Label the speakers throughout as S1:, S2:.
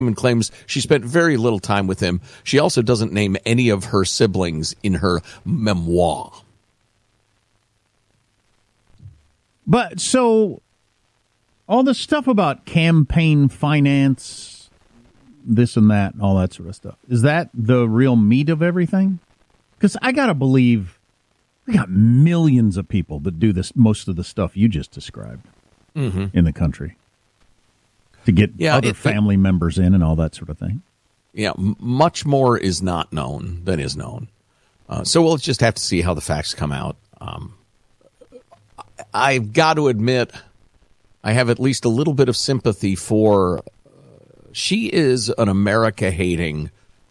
S1: and claims she spent very little time with him. She also doesn't name any of her siblings in her memoir.
S2: But so all the stuff about campaign finance, this and that, and all that sort of stuff, is that the real meat of everything? Because I got to believe we got millions of people that do this, most of the stuff you just described in the country to get other family members in and all that sort of thing.
S1: Yeah, much more is not known than is known. So we'll just have to see how the facts come out. I've got to admit, I have at least a little bit of sympathy for. She is an America-hating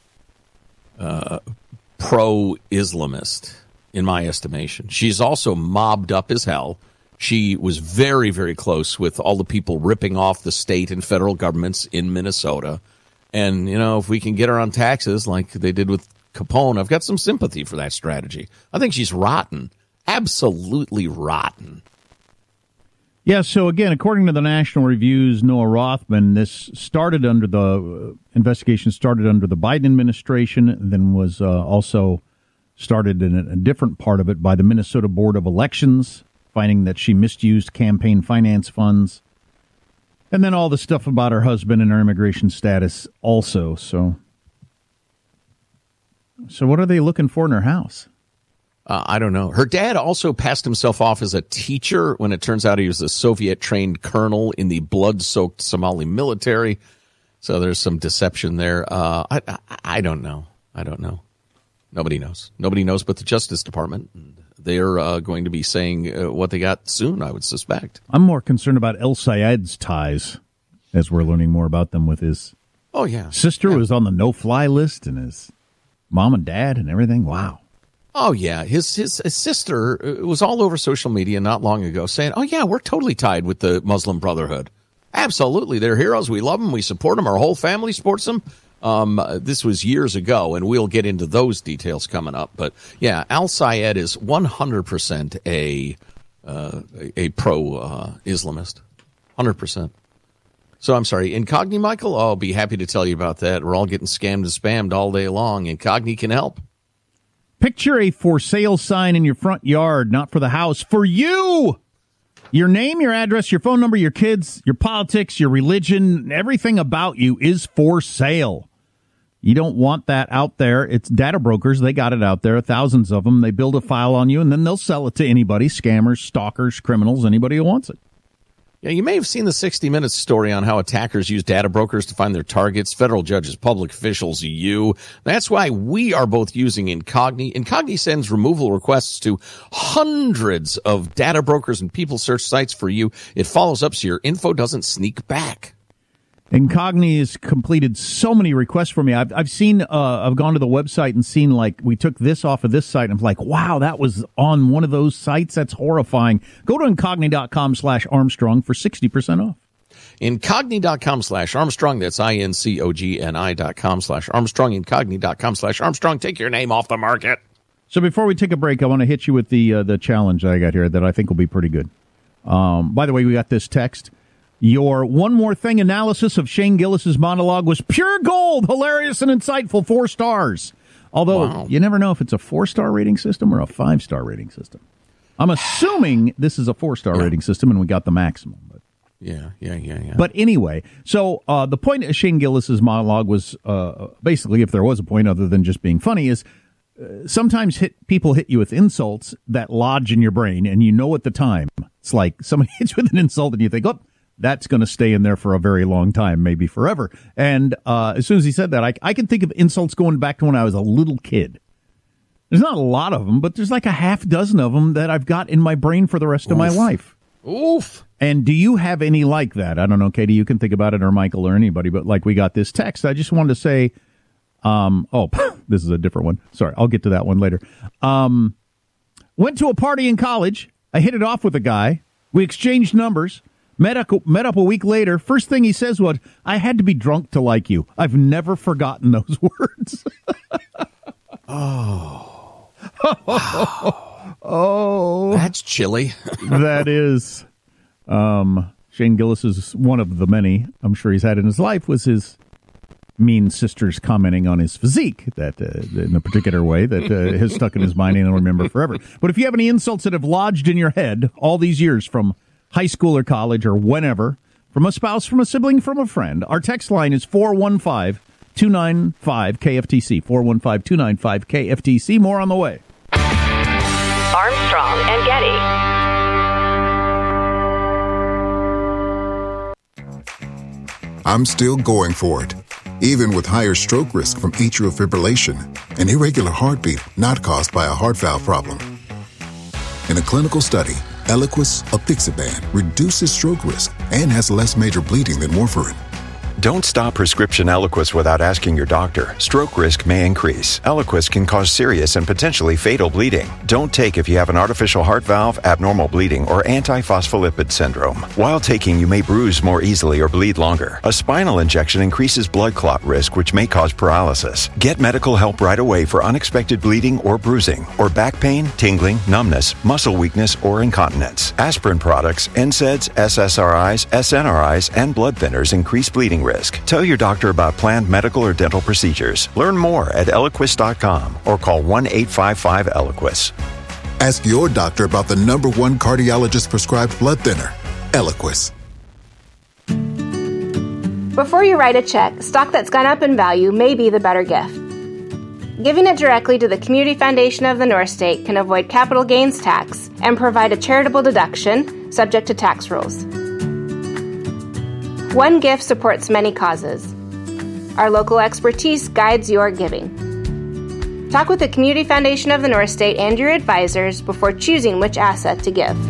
S1: pro-Islamist, in my estimation. She's also mobbed up as hell. She was very, very close with all the people ripping off the state and federal governments in Minnesota. And, you know, if we can get her on taxes like they did with Capone, I've got some sympathy for that strategy. I think she's rotten. Absolutely rotten.
S2: Yeah, so again, according to the National Review's Noah Rothman, this started under the investigation started under the Biden administration, then was also started in a different part of it by the Minnesota Board of Elections, finding that she misused campaign finance funds, and then all the stuff about her husband and her immigration status also. So what are they looking for in her house?
S1: I don't know. Her dad also passed himself off as a teacher when it turns out he was a Soviet-trained colonel in the blood-soaked Somali military. So there's some deception there. I don't know. I don't know. Nobody knows. Nobody knows but the Justice Department. They're going to be saying what they got soon, I would suspect.
S2: I'm more concerned about El Sayed's ties, as we're learning more about them with his sister was on the no-fly list, and his mom and dad and everything. Wow.
S1: Oh, yeah. His sister was all over social media not long ago saying, oh, yeah, we're totally tied with the Muslim Brotherhood. Absolutely. They're heroes. We love them. We support them. Our whole family supports them. This was years ago, and we'll get into those details coming up. But, yeah, Al Sayed is 100% a pro-Islamist. 100%. So, I'm sorry, Incogni, Michael? I'll be happy to tell you about that. We're all getting scammed and spammed all day long. Incogni can help.
S2: Picture a for sale sign in your front yard, not for the house, for you. Your name, your address, your phone number, your kids, your politics, your religion, everything about you is for sale. You don't want that out there. It's data brokers. They got it out there, thousands of them. They build a file on you, and then they'll sell it to anybody, scammers, stalkers, criminals, anybody who wants it.
S1: Yeah, you may have seen the 60 Minutes story on how attackers use data brokers to find their targets, federal judges, public officials, you. That's why we are both using Incogni. Incogni sends removal requests to hundreds of data brokers and people search sites for you. It follows up so your info doesn't sneak back.
S2: Incogni has completed so many requests for me. I've seen, I've gone to the website and seen, like, we took this off of this site. And I'm like, wow, that was on one of those sites. That's horrifying. Go to Incogni.com/Armstrong for 60% off.
S1: Incogni.com/Armstrong. That's INCOGNI.com/Armstrong. Incogni.com/Armstrong. Take your name off the market.
S2: So before we take a break, I want to hit you with the challenge I got here that I think will be pretty good. By the way, we got this text. Your One More Thing analysis of Shane Gillis's monologue was pure gold, hilarious and insightful, 4 stars. Although you never know if it's a 4-star rating system or a 5-star rating system. I'm assuming this is a 4-star rating system and we got the maximum. But.
S1: Yeah.
S2: But anyway, so the point of Shane Gillis's monologue was basically, if there was a point other than just being funny, is sometimes people hit you with insults that lodge in your brain, and you know at the time. It's like somebody hits you with an insult and you think, oh, that's going to stay in there for a very long time, maybe forever. And as soon as he said that, I can think of insults going back to when I was a little kid. There's not a lot of them, but there's like a half dozen of them that I've got in my brain for the rest of my life.
S1: Oof.
S2: And do you have any like that? I don't know, Katie, you can think about it, or Michael, or anybody, but like we got this text. I just wanted to say, this is a different one. Sorry, I'll get to that one later. Went to a party in college. I hit it off with a guy. We exchanged numbers. Met up a week later. First thing he says was, I had to be drunk to like you. I've never forgotten those words.
S1: Oh.
S2: Wow. Oh.
S1: That's chilly.
S2: That is. Shane Gillis is one of the many I'm sure he's had in his life, was his means sisters commenting on his physique that in a particular way that has stuck in his mind and he'll remember forever. But if you have any insults that have lodged in your head all these years from high school or college or whenever, from a spouse, from a sibling, from a friend, our text line is 415-295-KFTC, 415-295-KFTC. More on the way.
S3: Armstrong and Getty.
S4: I'm still going for it, even with higher stroke risk from atrial fibrillation, an irregular heartbeat not caused by a heart valve problem. In a clinical study, Eliquis apixaban reduces stroke risk and has less major bleeding than warfarin.
S5: Don't stop prescription Eliquis without asking your doctor. Stroke risk may increase. Eliquis can cause serious and potentially fatal bleeding. Don't take if you have an artificial heart valve, abnormal bleeding, or antiphospholipid syndrome. While taking, you may bruise more easily or bleed longer. A spinal injection increases blood clot risk, which may cause paralysis. Get medical help right away for unexpected bleeding or bruising, or back pain, tingling, numbness, muscle weakness, or incontinence. Aspirin products, NSAIDs, SSRIs, SNRIs, and blood thinners increase bleeding risk. Tell your doctor about planned medical or dental procedures. Learn more at Eliquis.com or call 1-855-ELIQUIS.
S4: Ask your doctor about the #1 cardiologist-prescribed blood thinner, Eliquis.
S6: Before you write a check, stock that's gone up in value may be the better gift. Giving it directly to the Community Foundation of the North State can avoid capital gains tax and provide a charitable deduction subject to tax rules. One gift supports many causes. Our local expertise guides your giving. Talk with the Community Foundation of the North State and your advisors before choosing which asset to give.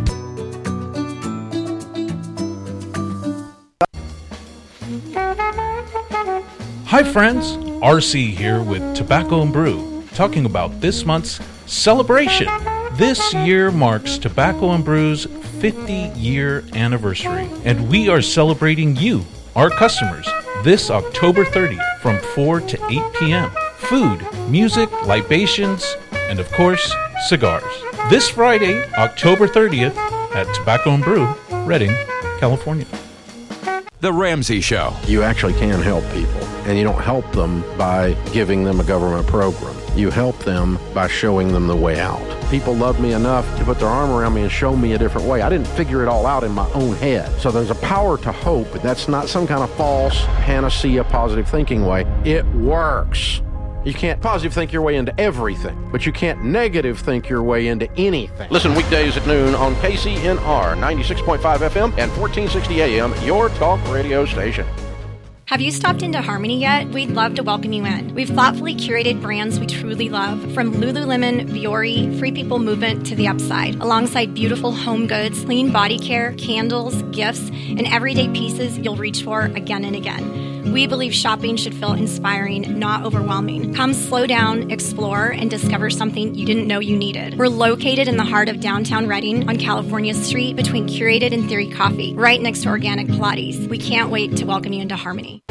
S7: Hi friends, RC here with Tobacco and Brew, talking about this month's celebration. This year marks Tobacco and Brew's 50-year anniversary, and we are celebrating you, our customers, this October 30th from 4 to 8 p.m. Food, music, libations, and of course, cigars. This Friday, October 30th at Tobacco and Brew, Redding, California.
S1: The Ramsey Show.
S8: You actually can help people, and you don't help them by giving them a government program. You help them by showing them the way out. People love me enough to put their arm around me and show me a different way. I didn't figure it all out in my own head. So there's a power to hope. That's not some kind of false panacea positive thinking way. It works. You can't positive think your way into everything, but you can't negative think your way into anything. Listen weekdays at noon on KCNR 96.5 FM and 1460 AM, your talk radio station.
S9: Have you stopped into Harmony yet? We'd love to welcome you in. We've thoughtfully curated brands we truly love, from Lululemon, Viore, Free People Movement to The Upside, alongside beautiful home goods, clean body care, candles, gifts, and everyday pieces you'll reach for again and again. We believe shopping should feel inspiring, not overwhelming. Come slow down, explore, and discover something you didn't know you needed. We're located in the heart of downtown Redding on California Street between Curated and Theory Coffee, right next to Organic Pilates. We can't wait to welcome you into Harmony.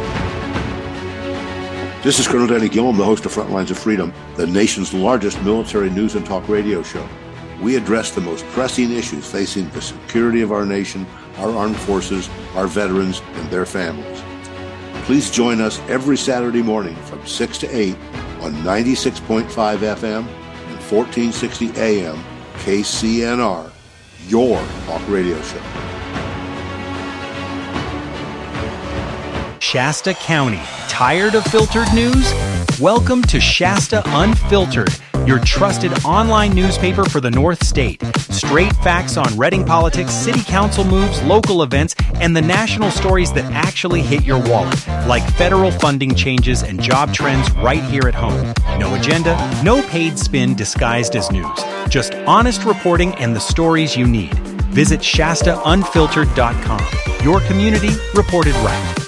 S10: This is Colonel Danny Gillum, the host of Frontlines of Freedom, the nation's largest military news and talk radio show. We address the most pressing issues facing the security of our nation, our armed forces, our veterans, and their families. Please join us every Saturday morning from 6 to 8 on 96.5 FM and 1460 AM KCNR, your talk radio show.
S11: Shasta County. Tired of filtered news? Welcome to Shasta Unfiltered, your trusted online newspaper for the North State. Straight facts on Redding politics, city council moves, local events, and the national stories that actually hit your wallet, like federal funding changes and job trends right here at home. No agenda, no paid spin disguised as news. Just honest reporting and the stories you need. Visit ShastaUnfiltered.com. Your community reported right.